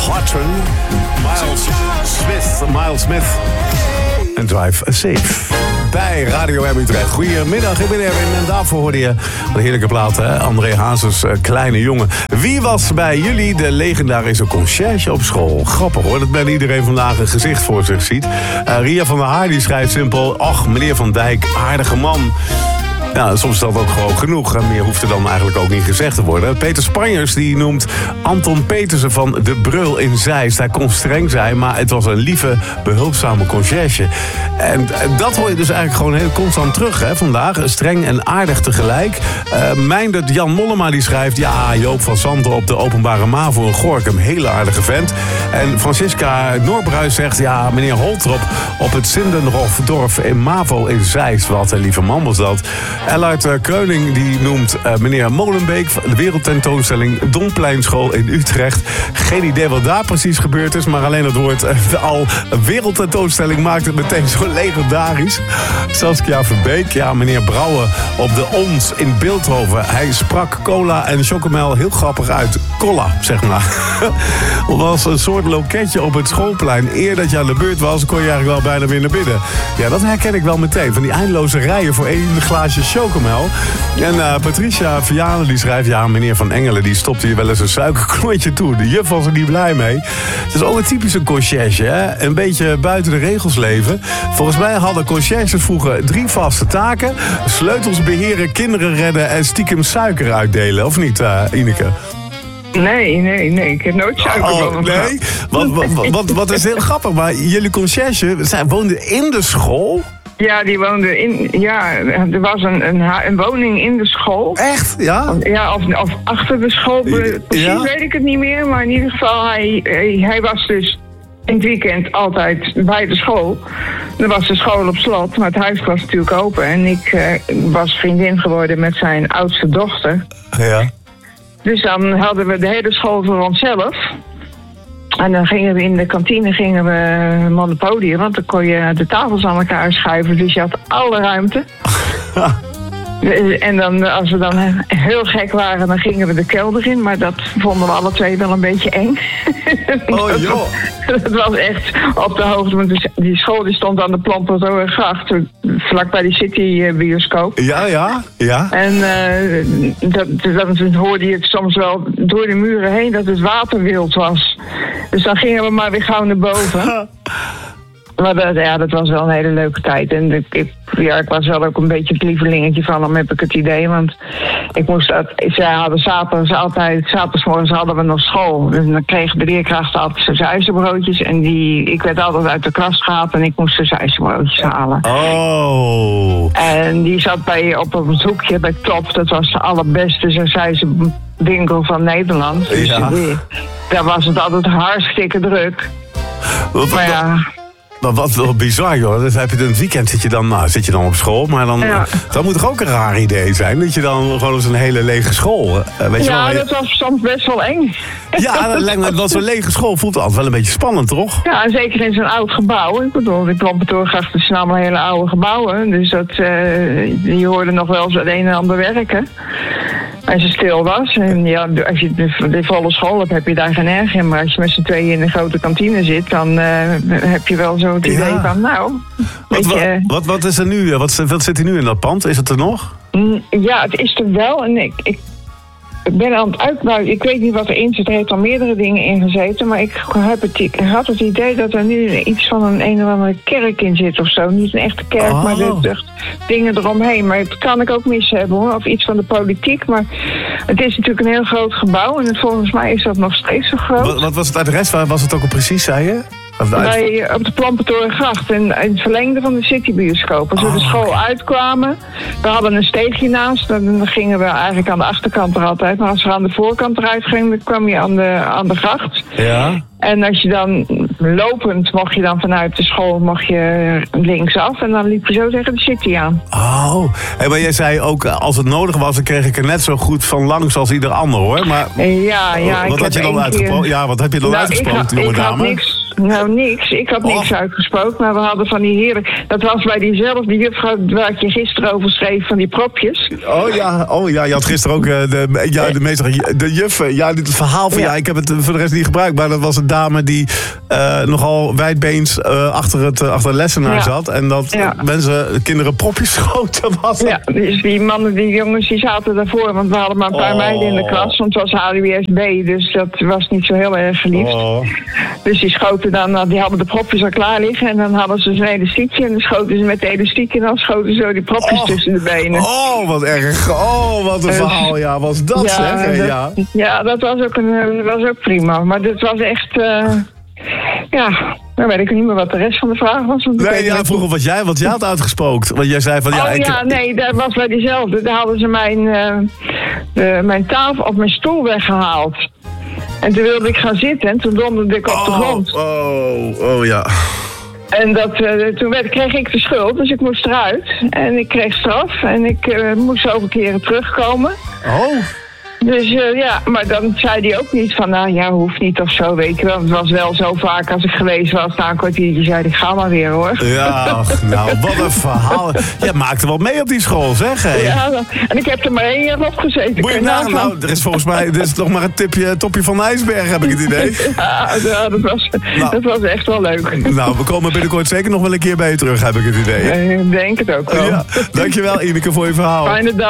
Hotron, Miles Smith en Drive Safe. Bij Radio M Utrecht. Goedemiddag, ik ben Erwin en daarvoor hoorde je een heerlijke plaat, hè? André Hazes, Kleine Jongen. Wie was bij jullie de legendarische conciërge op school? Grappig hoor, dat bijna iedereen vandaag een gezicht voor zich ziet. Ria van der Haar die schrijft simpel: ach, meneer Van Dijk, aardige man. Ja, soms is dat ook gewoon genoeg. En meer hoeft er dan eigenlijk ook niet gezegd te worden. Peter Spanjers die noemt Anton Petersen van De Breul in Zeist. Hij kon streng zijn, maar het was een lieve, behulpzame conciërge. En dat hoor je dus eigenlijk gewoon heel constant terug, hè, vandaag. Streng en aardig tegelijk. Meindert Jan Mollema die schrijft: ja, Joop van Santen op de openbare MAVO in Gorinchem, hele aardige vent. En Francisca Noorbruis zegt: ja, meneer Holtrop op het Sindenhofdorf in MAVO in Zeist. Wat een lieve man was dat. Ellard Kreuning die noemt meneer Molenbeek van de wereldtentoonstelling Dompleinschool in Utrecht. Geen idee wat daar precies gebeurd is, maar alleen het woord al wereldtentoonstelling maakt het meteen zo legendarisch. Saskia Verbeek, ja, meneer Brouwer op de Ons in Bilthoven. Hij sprak cola en chocomel heel grappig uit. Cola, zeg maar. Het was een soort loketje op het schoolplein. Eer dat je aan de beurt was, kon je eigenlijk wel bijna weer naar binnen. Ja, dat herken ik wel meteen. Van die eindeloze rijen voor één glaasje chocomel. En Patricia Vianen die schrijft: ja, meneer Van Engelen die stopte hier wel eens een suikerklontje toe. De juf was er niet blij mee. Het is ook een typische conciërge, hè? Een beetje buiten de regels leven. Volgens mij hadden conciërges vroeger 3 vaste taken: sleutels beheren, kinderen redden en stiekem suiker uitdelen. Of niet, Ineke? Nee, ik heb nooit suiker van nee? Wat is heel grappig, maar jullie conciërge woonden in de school? Ja, die woonde in. Ja, er was een woning in de school. Echt? Ja? Ja, of achter de school. Precies weet ik het niet meer. Maar in ieder geval, hij was dus in het weekend altijd bij de school. Dan was de school op slot, maar het huis was natuurlijk open. En ik was vriendin geworden met zijn oudste dochter. Ja. Dus dan hadden we de hele school voor onszelf. En dan gingen we in de kantine Monopoly, want dan kon je de tafels aan elkaar schuiven. Dus je had alle ruimte. En dan, als we dan heel gek waren, dan gingen we de kelder in. Maar dat vonden we alle twee wel een beetje eng. Oh joh. Dat was echt op de hoogte. Want die school die stond aan de Plantenzoergracht, vlakbij die City-bioscoop. Ja. En dan hoorde je het soms wel door de muren heen dat het waterwild was. Dus dan gingen we maar weer gauw naar boven. Maar dat was wel een hele leuke tijd. En ik was wel ook een beetje het lievelingetje van hem, heb ik het idee. Want zij hadden zaterdagmorgens hadden we nog school. Dus dan kregen de leerkrachten altijd zijn zuizenbroodjes. En ik werd altijd uit de klas gehaald en ik moest de zuizenbroodjes halen. Oh. En die zat op het hoekje bij Top. Dat was de allerbeste zuizenwinkel van Nederland. Dus daar was het altijd hartstikke druk. Maar ja. Maar wat bizar, joh. Dus heb je in het weekend zit je dan op school. Maar dan, dat moet toch ook een raar idee zijn? Dat je dan gewoon eens een hele lege school... dat was soms best wel eng. Ja, dat zo'n lege school voelt altijd wel een beetje spannend, toch? Ja, en zeker in zo'n oud gebouw. Ik bedoel, de Klampentoorgracht zijn allemaal hele oude gebouwen. Dus die hoorden nog wel eens het een en ander werken. Als je stil was. En ja, als je de volle school hebt, heb je daar geen erg in. Maar als je met z'n tweeën in de grote kantine zit, dan heb je wel zo het idee van, Wat is er nu? Wat zit er nu in dat pand? Is het er nog? Ja, het is er wel. En ik ben aan het uitbouwen. Ik weet niet wat erin zit. Er heeft al meerdere dingen in gezeten. Maar ik had het idee dat er nu iets van een of andere kerk in zit of zo. Niet een echte kerk, maar de dingen eromheen. Maar het kan ik ook mis hebben, hoor. Of iets van de politiek. Maar het is natuurlijk een heel groot gebouw. En volgens mij is dat nog steeds zo groot. Wat was het adres? Waar was het ook al precies, zei je? Op de Plantentorengracht in het verlengde van de Citybioscoop. Als we de school uitkwamen, we hadden een steegje naast. Dan gingen we eigenlijk aan de achterkant er altijd. Maar als we aan de voorkant eruit gingen, dan kwam je aan de gracht. Ja. En als je dan lopend mocht je dan vanuit de school linksaf. En dan liep je zo tegen de City aan. Oh, maar jij zei ook, als het nodig was, dan kreeg ik er net zo goed van langs als ieder ander, hoor. Maar wat had je dan uitgesproken? Ja, wat heb je dan uitgesproken, jonge dame? Nou, niks. Ik had niks uitgesproken, maar we hadden van die heren... Dat was bij diezelfde juffrouw waar ik je gisteren over schreef, van die propjes. Oh ja, je had gisteren ook de meester, de juf. Ja, dit verhaal van ik heb het voor de rest niet gebruikt, maar dat was een dame die nogal wijdbeens achter de lessenaar zat. En dat kinderen propjes schoten was. Ja, dus die mannen, die jongens, die zaten daarvoor, want we hadden maar een paar meiden in de klas, want het was HWSB, dus dat was niet zo heel erg geliefd. Dus die schoten dan, die hadden de propjes al klaar liggen en dan hadden ze zo'n elastiekje en dan schoten ze met de elastiek en dan schoten ze zo die propjes tussen de benen. Oh, wat erg. Oh, wat een verhaal. Ja, was dat zeg. Ja, dat was ook prima. Maar dit was echt... dan weet ik niet meer wat de rest van de vraag was. Vroeger wat jij had uitgesproken. Want jij zei van... dat was bij diezelfde. Daar hadden ze mijn tafel of mijn stoel weggehaald. En toen wilde ik gaan zitten en toen donderde ik op de grond. Ja. En toen kreeg ik de schuld, dus ik moest eruit. En ik kreeg straf en ik moest zoveel keren terugkomen. Dus maar dan zei hij ook niet van, hoeft niet of zo, weet je wel. Het was wel zo vaak als ik geweest was, na een kwartiertje zei ik, ga maar weer hoor. Ja, nou, wat een verhaal. Jij maakte wel mee op die school, zeg. Hey. Ja, en ik heb er maar 1 jaar op gezeten. Er is volgens mij, dit is nog maar een topje van de ijsberg, heb ik het idee. Ja, dat was echt wel leuk. Nou, we komen binnenkort zeker nog wel een keer bij je terug, heb ik het idee. Ik denk het ook wel. Ja, dankjewel Ineke voor je verhaal. Fijne dag.